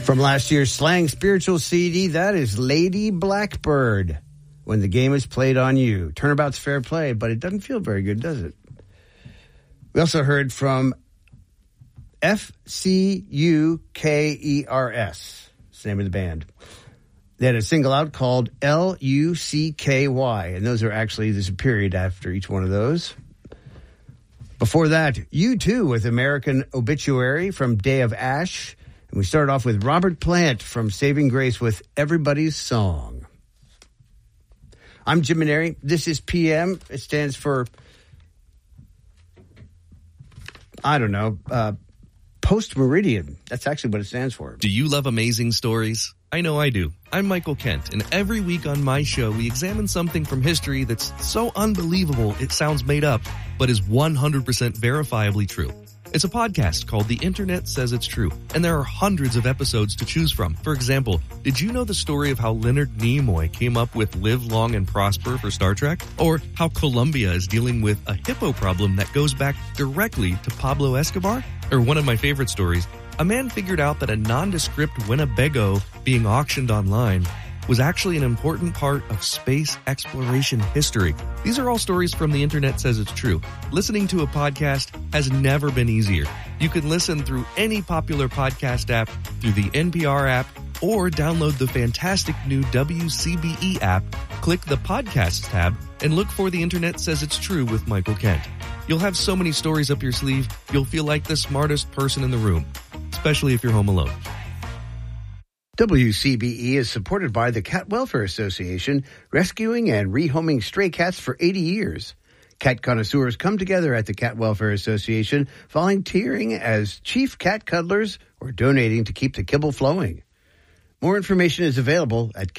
From last year's Slang Spiritual CD, that is Lady Blackbird, When the Game is Played on You. Turnabout's fair play, but it doesn't feel very good, does it? We also heard from FCUKERS, it's the name of the band. They had a single out called LUCKY, and those are actually, there's a period after each one of those. Before that, U2 with American Obituary from Day of Ash. And we started off with Robert Plant from Saving Grace with Everybody's Song. I'm Jim Maneri. This is PM. It stands for, Post Meridian. That's actually what it stands for. Do you love amazing stories? I know I do. I'm Michael Kent, and every week on my show, we examine something from history that's so unbelievable it sounds made up, but is 100% verifiably true. It's a podcast called The Internet Says It's True, and there are hundreds of episodes to choose from. For example, did you know the story of how Leonard Nimoy came up with Live Long and Prosper for Star Trek? Or how Colombia is dealing with a hippo problem that goes back directly to Pablo Escobar? Or one of my favorite stories, a man figured out that a nondescript Winnebago being auctioned online was actually an important part of space exploration history. These are all stories from The Internet Says It's True. Listening to a podcast has never been easier. You can listen through any popular podcast app, through the NPR app, or download the fantastic new WCBE app, click the Podcasts tab, and look for The Internet Says It's True with Michael Kent. You'll have so many stories up your sleeve, you'll feel like the smartest person in the room, especially if you're home alone. WCBE is supported by the Cat Welfare Association, rescuing and rehoming stray cats for 80 years. Cat connoisseurs come together at the Cat Welfare Association, volunteering as chief cat cuddlers or donating to keep the kibble flowing. More information is available at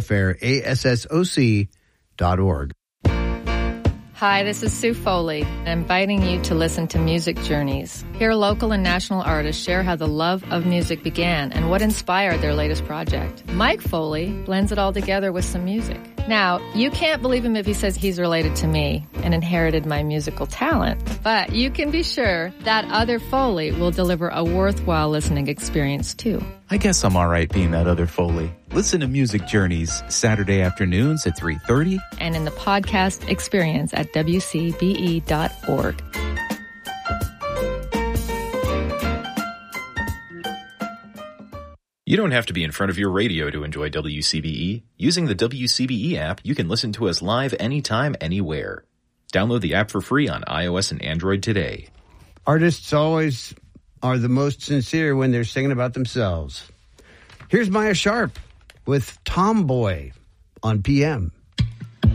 catwelfareassoc.org. Hi, this is Sue Foley, inviting you to listen to Music Journeys. Here, local and national artists share how the love of music began and what inspired their latest project. Mike Foley blends it all together with some music. Now, you can't believe him if he says he's related to me and inherited my musical talent, but you can be sure that other Foley will deliver a worthwhile listening experience too. I guess I'm all right being that other Foley. Listen to Music Journeys Saturday afternoons at 3:30. And in the podcast experience at WCBE.org. You don't have to be in front of your radio to enjoy WCBE. Using the WCBE app, you can listen to us live anytime, anywhere. Download the app for free on iOS and Android today. Artists always are the most sincere when they're singing about themselves. Here's Maya Sharp with Tomboy on PM.